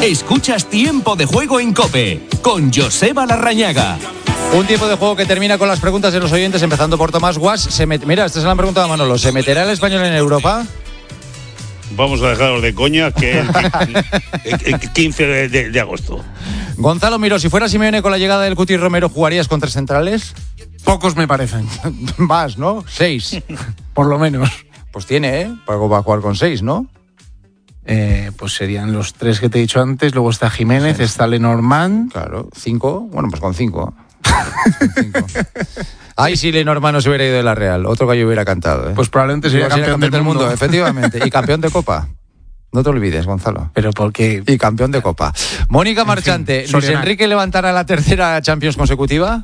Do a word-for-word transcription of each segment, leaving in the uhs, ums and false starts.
Escuchas Tiempo de Juego en COPE con Joseba Larrañaga. Un tiempo de juego que termina con las preguntas de los oyentes, empezando por Tomás Guas. Se met... Mira, esta es la pregunta de Manolo. ¿Se meterá el Español en Europa? Vamos a dejarlos de coña, que el, el, el quince de, de, de agosto. Gonzalo Miró, si fuera Simeone con la llegada del Cuti Romero, ¿jugarías con tres centrales? Pocos me parecen. Más, ¿no? Seis. Por lo menos. Pues tiene, ¿eh? Para jugar con seis, ¿no? Eh, pues serían los tres que te he dicho antes. Luego está Jiménez, sí. Está Lenormand. Claro, cinco. Bueno, pues con cinco. Con cinco. Ay, si Lenormand no se hubiera ido de la Real. Otro gallo hubiera cantado, ¿eh? Pues probablemente sería campeón, campeón del mundo. mundo. Efectivamente. Y campeón de Copa. No te olvides, Gonzalo. Pero porque... Y campeón de Copa. Mónica Marchante, fin, ¿Luis Enrique levantará la tercera Champions consecutiva?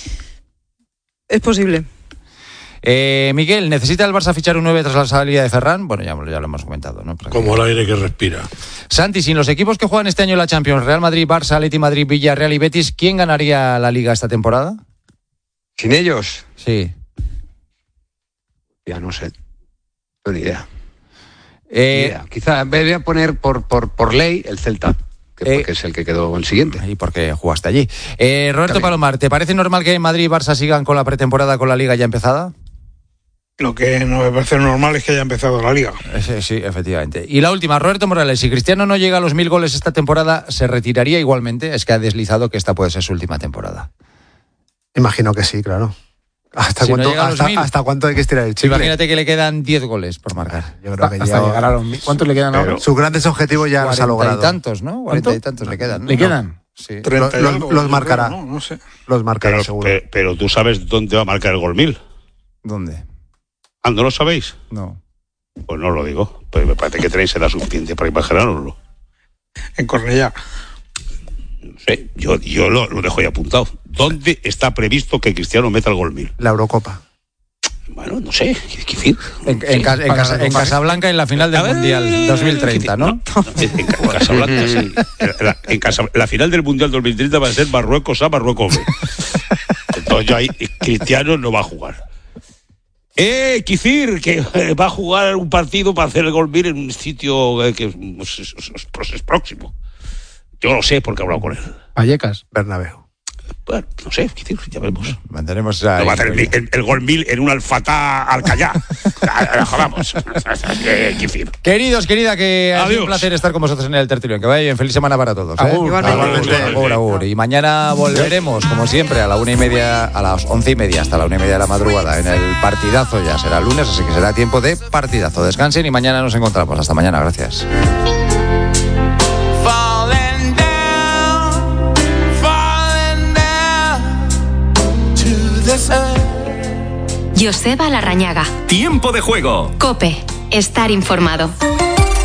Es posible. Eh, Miguel, ¿necesita el Barça fichar un nueve tras la salida de Ferran? Bueno, ya, ya lo hemos comentado, ¿no? Como el aire que respira. Santi, sin los equipos que juegan este año la Champions, Real Madrid, Barça, Atleti Madrid, Villarreal y Betis, ¿quién ganaría la Liga esta temporada? ¿Sin ellos? Sí. Ya no sé. No ni idea. Eh, ni idea. Quizá voy a poner por, por, por ley el Celta. Que eh, es el que quedó el siguiente. Y porque jugaste allí. Eh, Roberto Palomar, ¿te parece normal que Madrid y Barça sigan con la pretemporada con la Liga ya empezada? Lo que no me parece normal es que haya empezado la Liga. Sí, sí, efectivamente. Y la última, Roberto Morales, si Cristiano no llega a los mil goles esta temporada, ¿se retiraría igualmente? Es que ha deslizado que esta puede ser su última temporada. Imagino que sí, claro. ¿Hasta, si cuánto, no hasta, ¿Hasta cuánto hay que estirar el chicle? Imagínate que le quedan diez goles por marcar. Yo creo que hasta ya... llegar a los mil. ¿Cuántos le quedan ahora? Pero sus grandes objetivos ya los ha logrado. Cuarenta y tantos, ¿no? Cuarenta y tantos le quedan, ¿no? ¿Le quedan? Sí. Los, los, los marcará. No, no sé. Los marcará, pero, seguro. Pero, pero tú sabes dónde va a marcar el gol mil. ¿Dónde? Ah, ¿no lo sabéis? No. Pues no lo digo. Pues me parece que tenéis edad suficiente para imaginároslo. En Cornellá. No sé, yo, yo lo, lo dejo ahí apuntado. ¿Dónde está previsto que Cristiano meta el gol mil? La Eurocopa. Bueno, no sé, ¿qué decir? En, en, sí, en, casa, en Casablanca, en la final del Mundial dos mil treinta, ¿no? no, no en, en Casablanca, sí. La, en casa, la final del Mundial dos mil treinta va a ser Marruecos A, Marruecos B. Entonces ya ahí Cristiano no va a jugar. Eh, Kicir, que va a jugar un partido para hacer el gol mil en un sitio que es, es, es, es próximo. Yo lo sé porque he hablado con él. Vallecas. Bernabéu. Bueno, no sé, ya veremos. Mantenemos ahí. Va a hacer el, el, el gol mil en un Alfatá Alcayá. Jodamos. Queridos, querida, que ha sido un placer estar con vosotros en el tertulión. Que vaya bien, feliz semana para todos. ¿eh? Agur, igualmente. Agur, agur. Y mañana volveremos, como siempre, a la una y media, a las once y media, hasta la una y media de la madrugada, en el partidazo. Ya será lunes, así que será tiempo de partidazo. Descansen y mañana nos encontramos. Hasta mañana, gracias. Joseba Larrañaga. Tiempo de juego. COPE. Estar informado.